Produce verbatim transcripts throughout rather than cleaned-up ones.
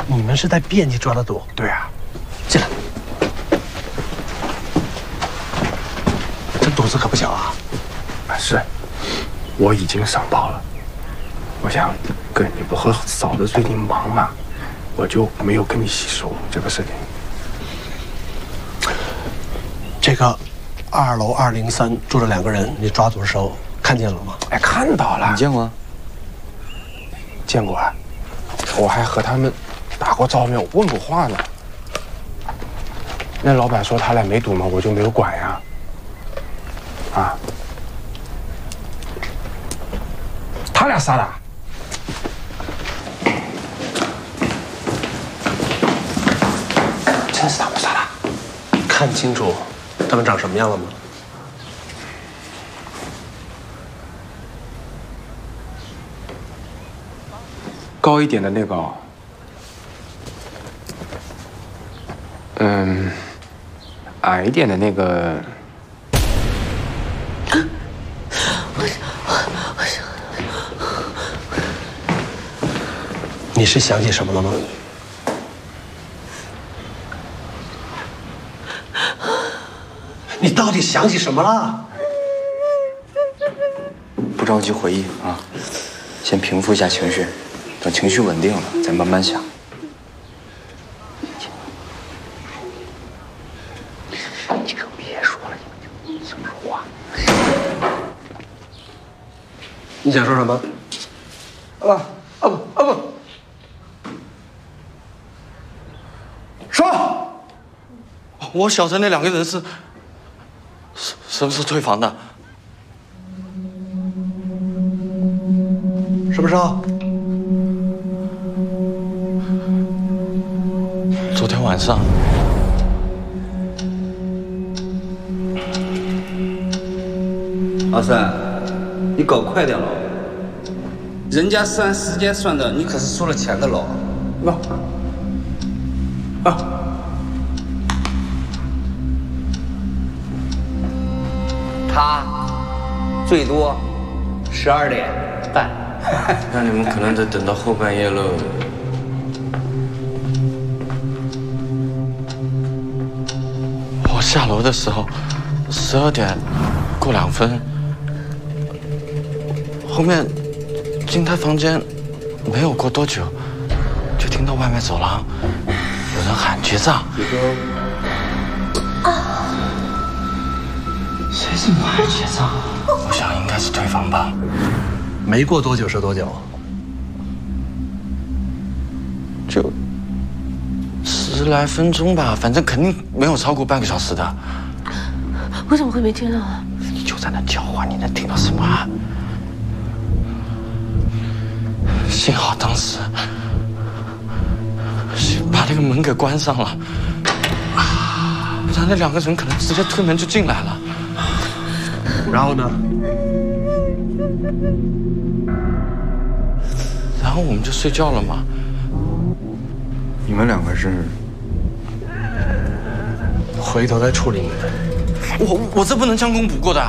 你们是在编辑抓的赌？ 对啊。 进来。这赌子可不小啊！ 啊，是，我已经上报了。我想，哥，你不和嫂子最近忙嘛，我就没有跟你细说这个事情。 这个二楼二零三住着两个人，你抓赌的时候看见了吗？ 哎，看到了。 你见过？ 见过啊，我还和他们打过照面，问过话呢。那老板说他俩没赌嘛，我就没有管呀。啊，他俩杀的？真是他们杀的？ 看清楚他们长什么样了吗？ 高一点的那个哦，嗯，矮一点的那个， 你是想起什么了吗？你到底想起什么了？ 不着急回忆啊，先平复一下情绪，等情绪稳定了再慢慢想。 你可别说了，你怎么说话？ 你想说什么？ 啊啊不啊不！说， 我晓得那两个人是，是是不是退房的？ 什么时候？ 昨天晚上。 阿三，你搞快点喽！人家是按时间算的，你可是输了钱的喽。 不，啊， 他最多十二点半。 那你们可能得等到后半夜喽。我下楼的时候，十二点过两分。后面进他房间没有过多久，就听到外面走廊有人喊结账。啊！谁这么喊结账？我想应该是退房吧。 没过多久是多久？ 就十来分钟吧，反正肯定没有超过半个小时的。 我怎么会没听到啊？ 你就在那叫唤，你能听到什么啊？幸好当时把那个门给关上了，不然那两个人可能直接推门就进来了。 然后呢？ 然后我们就睡觉了嘛。 你们两个是？ 回头再处理你们。 我我这不能将功补过的。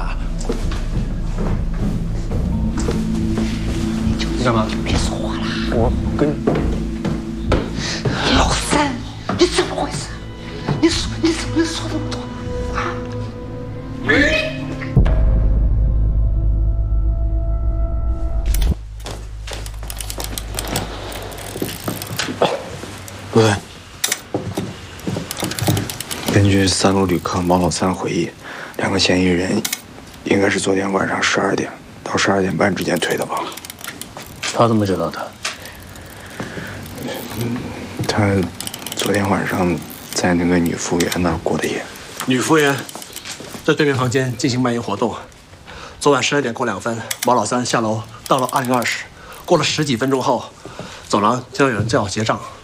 你干嘛？ 别说话了。 我跟老三，你怎么回事？你说你怎么能说这么多啊？ 不对， 根据三楼旅客毛老三回忆，两个嫌疑人应该是昨天晚上十二点到十二点半之间退的房。 他怎么知道的？ 他昨天晚上在那个女服务员那儿过的夜。 女服务员在对面房间进行卖淫活动。昨晚十二点过两分，毛老三下楼到了二零二室，过了十几分钟后，走廊听到有人叫结账。